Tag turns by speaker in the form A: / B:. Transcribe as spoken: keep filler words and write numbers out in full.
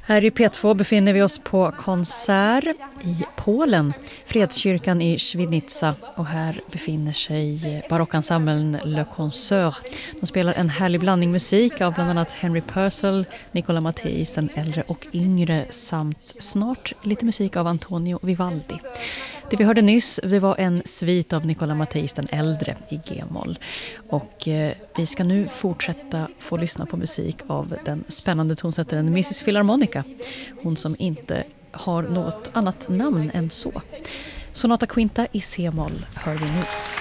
A: Här i P två befinner vi oss på konsert i Polen, Fredskyrkan i Świdnica, och här befinner sig barockensemblen Le Concert. De spelar en härlig blandning musik av bland annat Henry Purcell, Nicola Matthijs den äldre och yngre, samt snart lite musik av Antonio Vivaldi. Det vi hörde nyss, det var en svit av Nicola Matthijs den äldre i G-moll. Och eh, vi ska nu fortsätta få lyssna på musik av den spännande tonsättaren missus Philharmonica. Hon som inte har något annat namn än så. Sonata Quinta i C-moll hör vi nu.